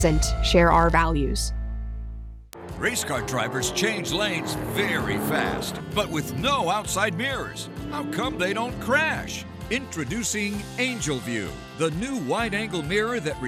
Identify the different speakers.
Speaker 1: and share our values.
Speaker 2: Race car drivers change lanes very fast, but with no outside mirrors. How come they don't crash? Introducing Angel View, the new wide-angle mirror that